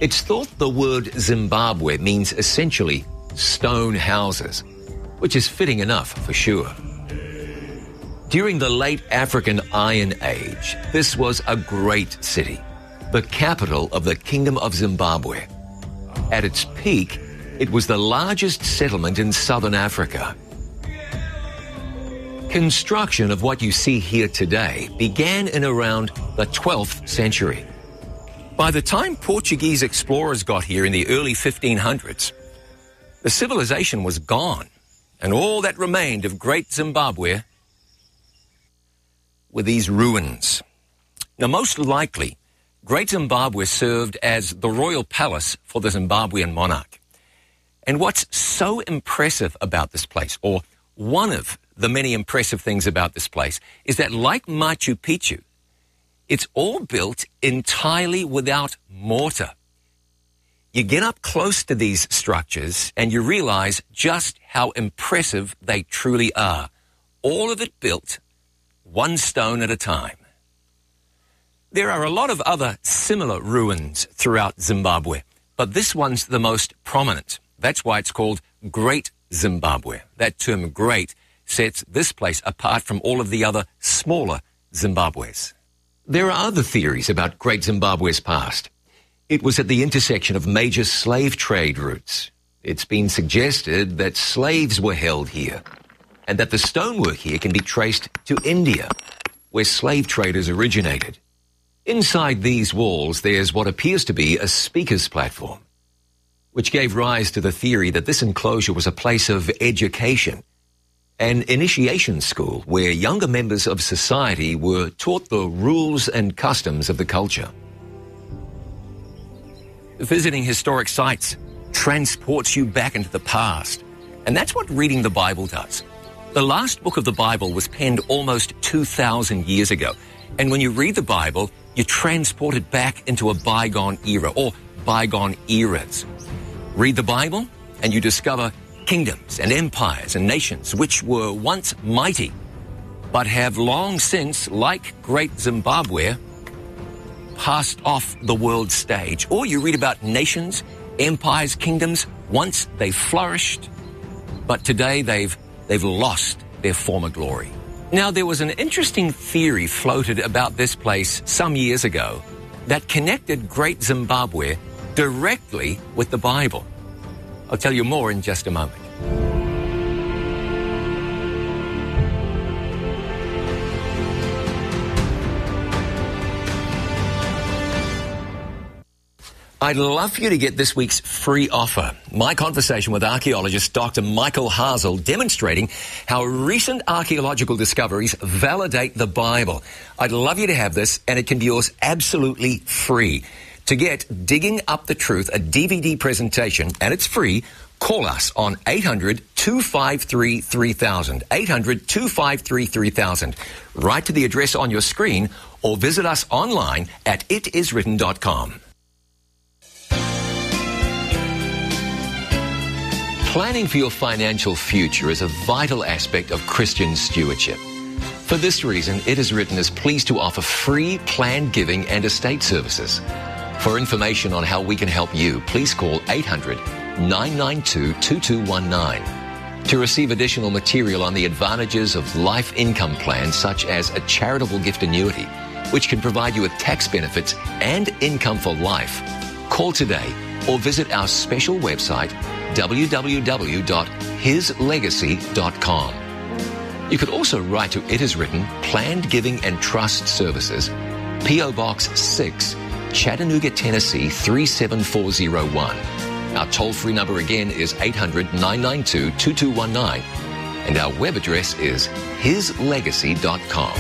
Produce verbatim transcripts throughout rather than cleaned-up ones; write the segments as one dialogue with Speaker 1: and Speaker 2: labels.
Speaker 1: It's thought the word Zimbabwe means essentially stone houses, which is fitting enough for sure. During the late African Iron Age, this was a great city, the capital of the Kingdom of Zimbabwe. At its peak, it was the largest settlement in southern Africa. Construction of what you see here today began in around the twelfth century. By the time Portuguese explorers got here in the early fifteen hundreds, the civilization was gone, and all that remained of Great Zimbabwe were these ruins. Now, most likely, Great Zimbabwe served as the royal palace for the Zimbabwean monarch. And what's so impressive about this place, or one of the many impressive things about this place, is that like Machu Picchu, it's all built entirely without mortar. You get up close to these structures and you realize just how impressive they truly are. All of it built one stone at a time. There are a lot of other similar ruins throughout Zimbabwe, but this one's the most prominent. That's why it's called Great Zimbabwe. That term great sets this place apart from all of the other smaller Zimbabwes. There are other theories about Great Zimbabwe's past. It was at the intersection of major slave trade routes. It's been suggested that slaves were held here, and that the stonework here can be traced to India, where slave traders originated. Inside these walls, there's what appears to be a speaker's platform, which gave rise to the theory that this enclosure was a place of education, an initiation school where younger members of society were taught the rules and customs of the culture. Visiting historic sites transports you back into the past, and that's what reading the Bible does. The last book of the Bible was penned almost two thousand years ago, and when you read the Bible, you're transported back into a bygone era, or bygone eras. Read the Bible, and you discover kingdoms and empires and nations which were once mighty, but have long since, like Great Zimbabwe, passed off the world stage. Or you read about nations, empires, kingdoms, once they flourished, but today they've they've lost their former glory. Now, there was an interesting theory floated about this place some years ago that connected Great Zimbabwe directly with the Bible. I'll tell you more in just a moment. I'd love for you to get this week's free offer. My conversation with archaeologist Doctor Michael Hazel, demonstrating how recent archaeological discoveries validate the Bible. I'd love you to have this, and it can be yours absolutely free. To get Digging Up the Truth, a D V D presentation, and it's free, call us on eight hundred, two five three, three thousand, eight hundred, two five three, three thousand. Write to the address on your screen or visit us online at it is written dot com. Planning for your financial future is a vital aspect of Christian stewardship. For this reason, It Is Written is pleased to offer free planned giving and estate services. For information on how we can help you, please call eight hundred, nine nine two, two two one nine. To receive additional material on the advantages of life income plans such as a charitable gift annuity, which can provide you with tax benefits and income for life, call today or visit our special website, w w w dot his legacy dot com. You could also write to It Is Written, Planned Giving and Trust Services, P O Box six, Chattanooga, Tennessee three seven four zero one. Our toll-free number again is eight hundred, nine nine two, two two one nine, and our web address is his legacy dot com.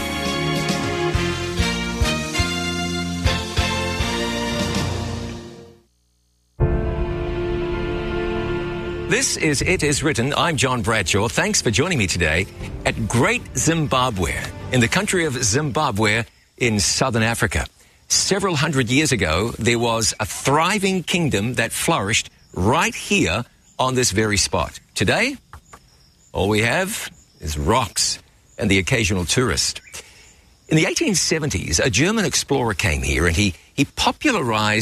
Speaker 1: This is It Is Written. I'm John Bradshaw. Thanks for joining me today at Great Zimbabwe, in the country of Zimbabwe in southern Africa. Several hundred years ago, there was a thriving kingdom that flourished right here on this very spot. Today, all we have is rocks and the occasional tourist. In the eighteen seventies, a German explorer came here and he, he popularized